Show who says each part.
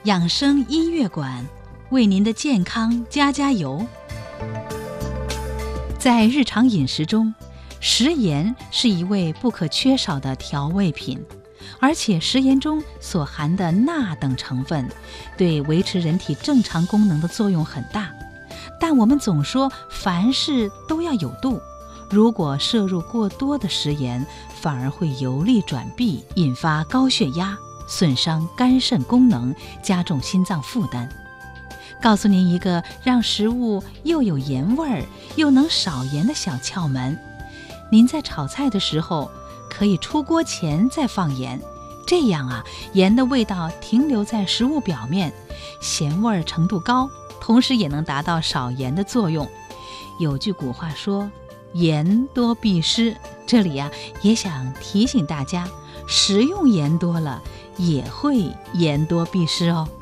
Speaker 1: 养生音乐馆，为您的健康加油。在日常饮食中，食盐是一味不可缺少的调味品，而且食盐中所含的钠等成分对维持人体正常功能的作用很大。但我们总说凡事都要有度，如果摄入过多的食盐，反而会由利转弊，引发高血压，损伤肝肾功能，加重心脏负担。告诉您一个让食物又有盐味儿又能少盐的小窍门：您在炒菜的时候，可以出锅前再放盐，这样盐的味道停留在食物表面，咸味程度高，同时也能达到少盐的作用。有句古话说，盐多必失，这里也想提醒大家，食用盐多了也会盐多必失哦。